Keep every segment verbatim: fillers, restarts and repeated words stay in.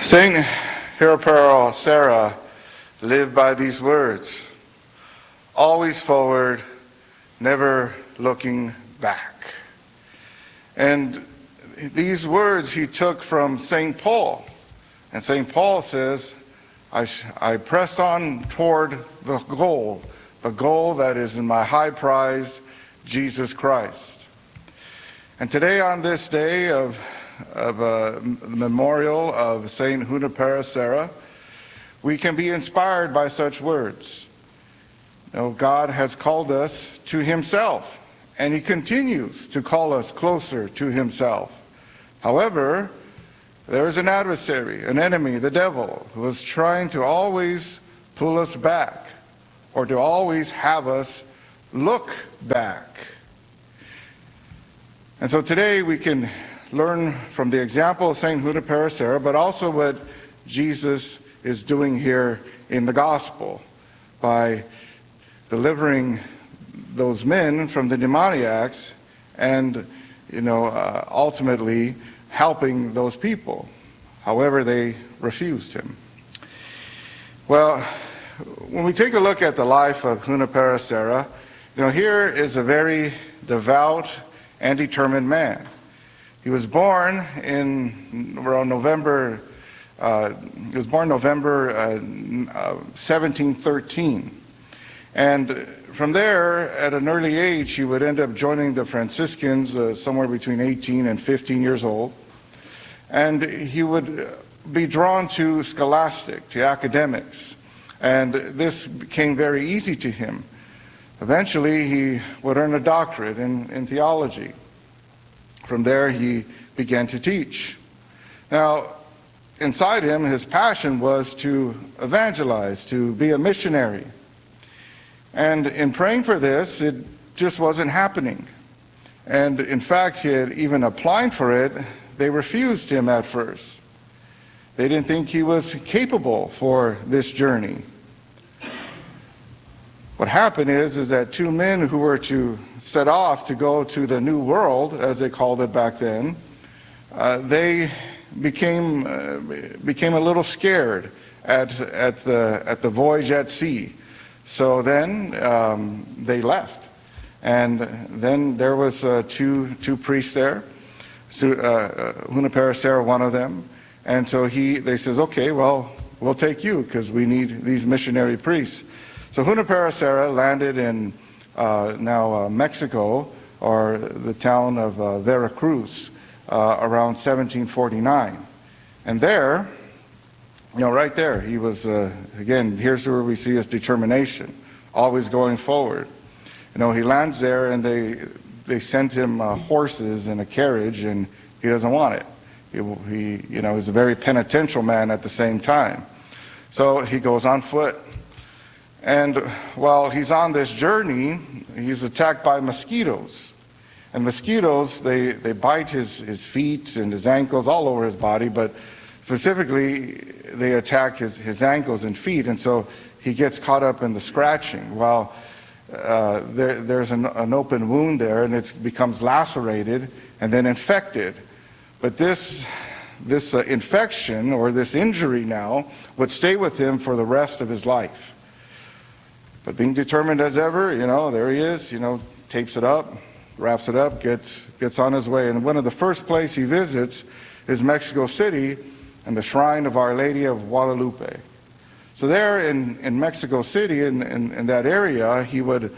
Saint Junipero Serra lived by these words: always forward, never looking back. And these words he took from Saint Paul. And Saint Paul says, I, I press on toward the goal, the goal that is in my high prize, Jesus Christ. And today, on this day of, of a memorial of Saint Junipero Serra, we can be inspired by such words. You know, God has called us to himself, and he continues to call us closer to himself. However, there is an adversary, an enemy, the devil, who is trying to always pull us back, or to always have us look back. And so today we can learn from the example of Saint Junipero Serra, but also what Jesus is doing here in the gospel by delivering those men from the demoniacs and, you know, uh, ultimately helping those people. However, they refused him. Well, when we take a look at the life of Junipero Serra, you know, here is a very devout and determined man. He was born in around November, uh, he was born November uh, uh, seventeen thirteen. And from there, at an early age, he would end up joining the Franciscans uh, somewhere between eighteen and fifteen years old. And he would be drawn to scholastic, to academics. And this became very easy to him. Eventually, he would earn a doctorate in, in theology. From there, he began to teach. Now, inside him, his passion was to evangelize, to be a missionary. And in praying for this, it just wasn't happening. And in fact, he had even applied for it. They refused him at first. They didn't think he was capable for this journey. What happened is, is that two men who were to set off to go to the New World, as they called it back then, uh, they became uh, became a little scared at at the at the voyage at sea. So then um, they left, and then there was uh, two two priests there. So, uh, Junipero Serra, one of them, and so he they says, okay, well, we'll take you because we need these missionary priests. So Junipero Serra landed in uh, now uh, Mexico, or the town of uh, Veracruz, uh, around seventeen forty-nine. And there, you know, right there, he was, uh, again, here's where we see his determination, always going forward. You know, he lands there and they, they sent him uh, horses and a carriage, and he doesn't want it. He, he, you know, he's a very penitential man at the same time. So he goes on foot. And while he's on this journey, he's attacked by mosquitoes. And mosquitoes, they, they bite his, his feet and his ankles, all over his body, but specifically they attack his, his ankles and feet. And so he gets caught up in the scratching. While uh, there, there's an, an open wound there, and it becomes lacerated and then infected. But this, this uh, infection, or this injury now, would stay with him for the rest of his life. But being determined as ever, you know, there he is, you know, tapes it up, wraps it up, gets, gets on his way. And one of the first places he visits is Mexico City and the shrine of Our Lady of Guadalupe. So there in, in Mexico City, in, in, in that area, he would,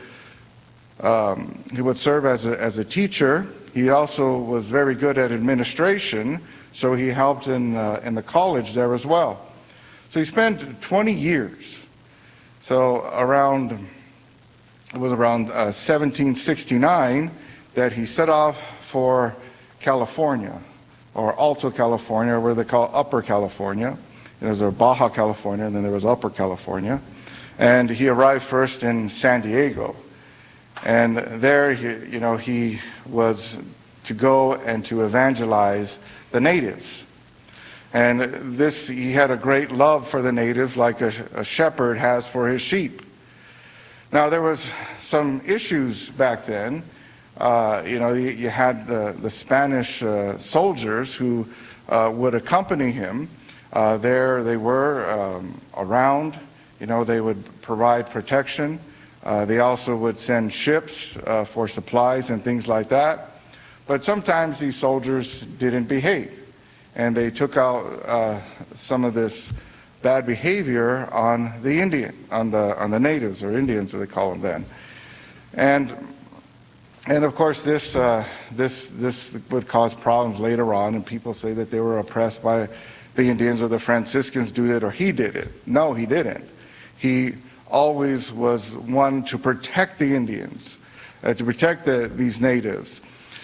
um, he would serve as a, as a teacher. He also was very good at administration, so he helped in, uh, in the college there as well. So he spent twenty years. So around, it was around uh, seventeen sixty-nine that he set off for California, or Alto California, where they call Upper California. There's a Baja California, and then there was Upper California. And he arrived first in San Diego. And there, he, you know, he was to go and to evangelize the natives. And this, he had a great love for the natives, like a, a shepherd has for his sheep. Now, there was some issues back then. Uh, you know, you, you had uh, the Spanish uh, soldiers who uh, would accompany him, Uh, there they were um, around. You know, they would provide protection. Uh, they also would send ships uh, for supplies and things like that. But sometimes these soldiers didn't behave, and they took out uh, some of this bad behavior on the Indian, on the on the natives, or Indians as they call them then. And and of course this uh, this this would cause problems later on, and people say that they were oppressed by the Indians, or the Franciscans do it, or he did it. No, he didn't. He always was one to protect the Indians, uh, to protect the, these natives.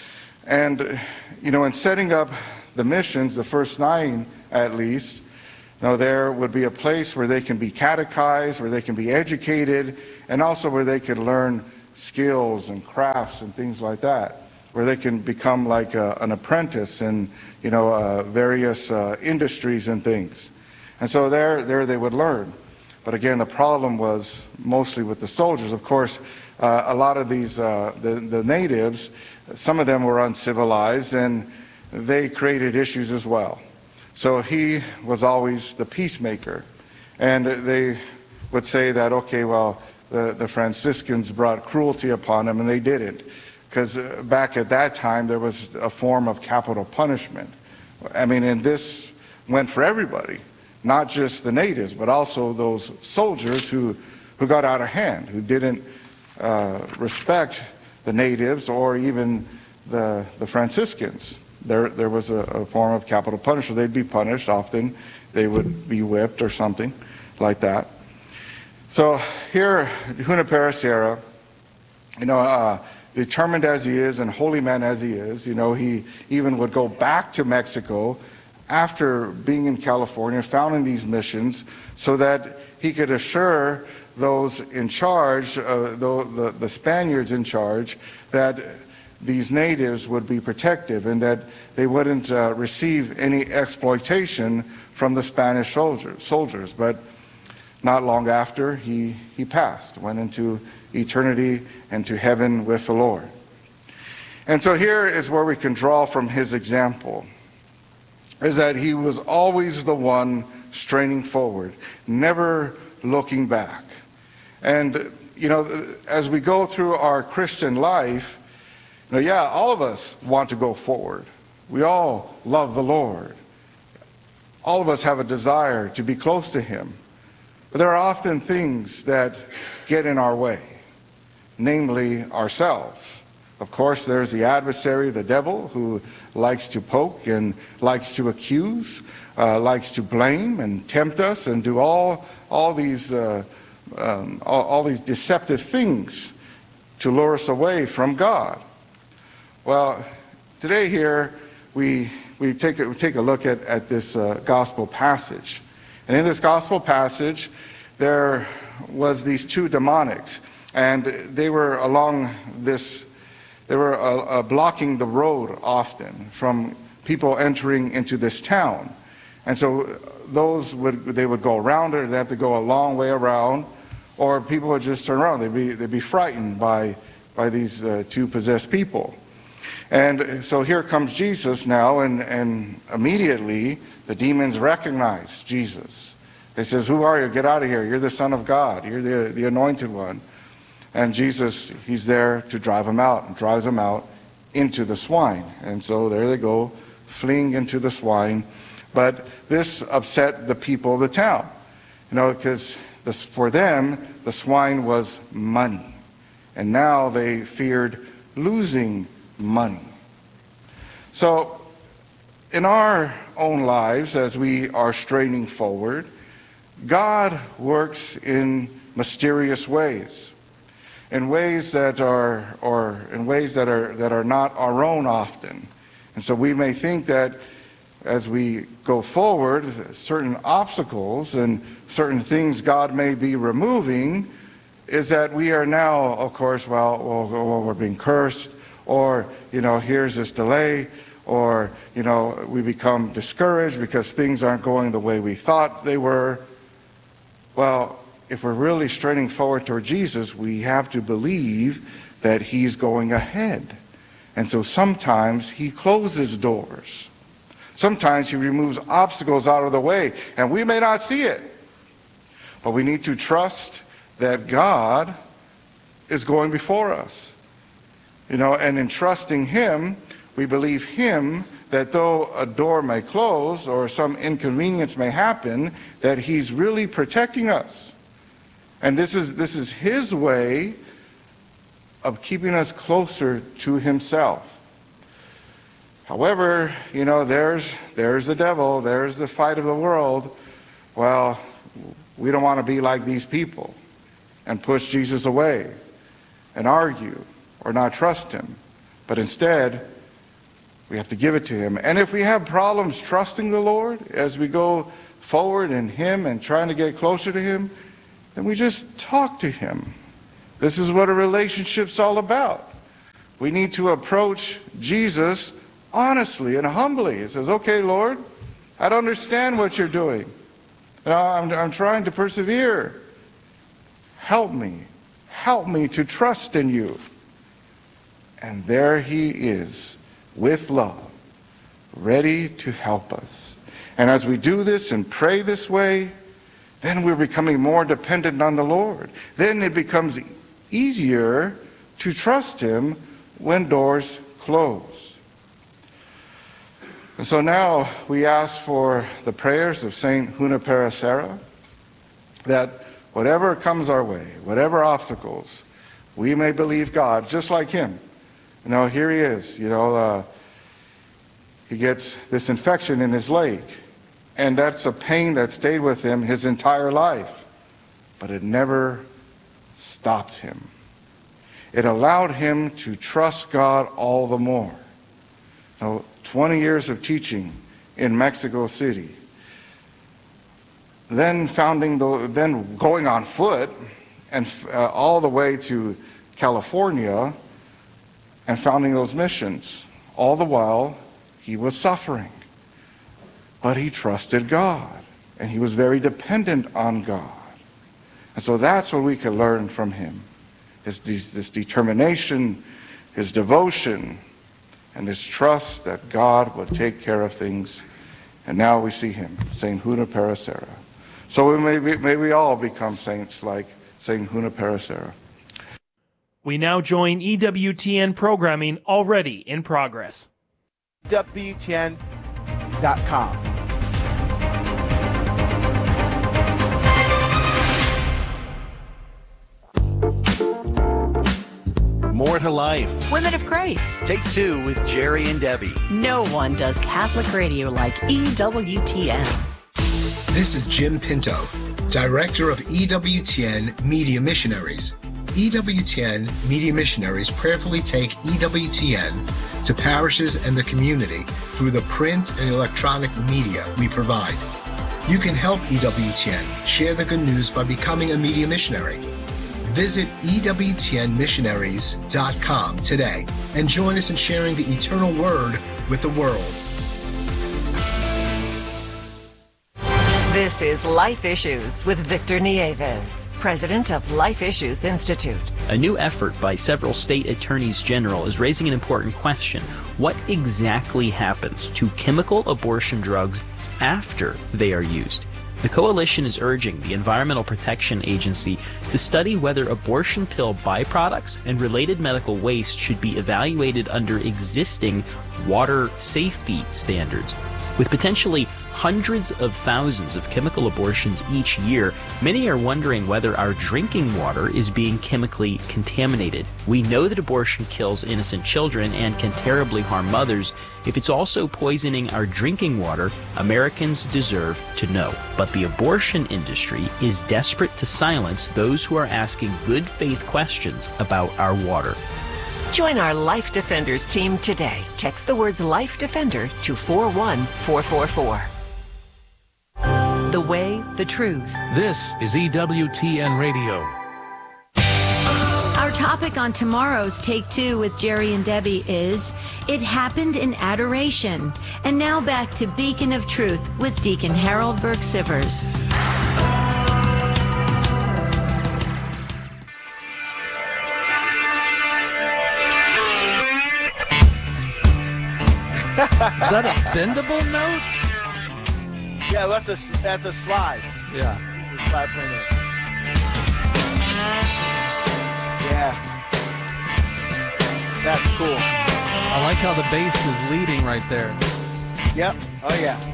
And, you know, in setting up the missions, the first nine at least, you know, there would be a place where they can be catechized, where they can be educated, and also where they can learn skills and crafts and things like that, where they can become like a, an apprentice in, you know, uh, various uh, industries and things. And so there, there they would learn. But again, the problem was mostly with the soldiers. Of course, uh, a lot of these, uh, the, the natives, some of them were uncivilized, and they created issues as well. So he was always the peacemaker. And they would say that, okay, well, the, the Franciscans brought cruelty upon them, and they didn't. Because back at that time, there was a form of capital punishment. I mean, and this went for everybody. Not just the natives, but also those soldiers who, who got out of hand, who didn't uh, respect the natives or even the, the Franciscans. There, there was a, a form of capital punishment. They'd be punished often. They would be whipped or something like that. So here, Junipero Serra, you know, uh, determined as he is and holy man as he is, you know, he even would go back to Mexico after being in California, founding these missions, so that he could assure those in charge, uh, the, the, the Spaniards in charge, that these natives would be protective and that they wouldn't uh, receive any exploitation from the Spanish soldiers. soldiers. But not long after, he, he passed, went into eternity and to heaven with the Lord. And so here is where we can draw from his example, is that he was always the one straining forward, never looking back. And, you know, as we go through our Christian life, you know, yeah, all of us want to go forward. We all love the Lord. All of us have a desire to be close to him. But there are often things that get in our way, namely ourselves. Of course, there's the adversary, the devil, who likes to poke and likes to accuse, uh, likes to blame and tempt us and do all, all, these, uh, um, all, all these deceptive things to lure us away from God. Well, today here we, we, take, a, we take a look at, at this uh, gospel passage. And in this gospel passage, there was these two demonics, and they were along this They were uh, uh, blocking the road often from people entering into this town. And so those would, they would go around it, they'd have to go a long way around, or people would just turn around. They'd be, they'd be frightened by, by these uh, two possessed people. And so here comes Jesus now, and, and immediately the demons recognize Jesus. They says, "Who are you? Get out of here. You're the Son of God. You're the, the Anointed One." And Jesus, he's there to drive them out, and drives them out into the swine. And so there they go, fleeing into the swine. But this upset the people of the town, you know, because for them, the swine was money. And now they feared losing money. So in our own lives, as we are straining forward, God works in mysterious ways. In ways that are, or in ways that are that are not our own often. And so we may think that as we go forward, certain obstacles and certain things God may be removing, is that we are now, of course, well, well, well we're being cursed, or, you know, here's this delay, or, you know, we become discouraged because things aren't going the way we thought they were. Well, if we're really straining forward toward Jesus, we have to believe that he's going ahead. And so sometimes he closes doors. Sometimes he removes obstacles out of the way, and we may not see it. But we need to trust that God is going before us. You know, and in trusting him, we believe him that though a door may close or some inconvenience may happen, that he's really protecting us. And this is, this is his way of keeping us closer to himself. However, you know, there's, there's the devil, there's the fight of the world. Well, we don't want to be like these people and push Jesus away and argue or not trust him. But instead, we have to give it to him. And if we have problems trusting the Lord as we go forward in him and trying to get closer to him, then we just talk to him. This is what a relationship's all about. We need to approach Jesus honestly and humbly. It says, okay, Lord, I don't understand what you're doing. You know, I'm, I'm trying to persevere. Help me. Help me to trust in you. And there he is, with love, ready to help us. And as we do this and pray this way, then we're becoming more dependent on the Lord. Then it becomes easier to trust him when doors close. And so now we ask for the prayers of Saint Junipero Serra, that whatever comes our way, whatever obstacles, we may believe God just like him. You know, here he is, you know, uh, he gets this infection in his leg, and that's a pain that stayed with him his entire life, but it never stopped him. It allowed him to trust God all the more. You know, twenty years of teaching in Mexico City, then founding the, then going on foot and uh, all the way to California and founding those missions. All the while, he was suffering. But he trusted God, and he was very dependent on God. And so that's what we can learn from him. This, this, this determination, his devotion, and his trust that God will take care of things. And now we see him, Saint Junipero Serra. So we may, be, may we all become saints like Saint Junipero Serra. We now join E W T N programming already in progress. E W T N dot com. More to Life. Women of Grace. Take two with Jerry and Debbie. No one does Catholic radio like E W T N. This is Jim Pinto, Director of E W T N Media Missionaries. E W T N Media Missionaries prayerfully take E W T N to parishes and the community through the print and electronic media we provide. You can help E W T N share the good news by becoming a media missionary. Visit E W T N missionaries dot com today and join us in sharing the eternal word with the world. This is Life Issues with Victor Nieves, president of Life Issues Institute. A new effort by several state attorneys general is raising an important question. What exactly happens to chemical abortion drugs after they are used? The coalition is urging the Environmental Protection Agency to study whether abortion pill byproducts and related medical waste should be evaluated under existing water safety standards. With potentially hundreds of thousands of chemical abortions each year, many are wondering whether our drinking water is being chemically contaminated. We know that abortion kills innocent children and can terribly harm mothers. If it's also poisoning our drinking water, Americans deserve to know. But the abortion industry is desperate to silence those who are asking good faith questions about our water. Join our Life Defenders team today. Text the words Life Defender to four one four four four. The way, the truth. This is E W T N Radio. Our topic on tomorrow's Take Two with Jerry and Debbie is It Happened in Adoration. And now back to Beacon of Truth with Deacon Harold Burke-Sivers. Is that a bendable note? Yeah, that's a that's a slide. Yeah. The slide play note. Yeah. That's cool. I like how the bass is leading right there. Yep. Oh yeah.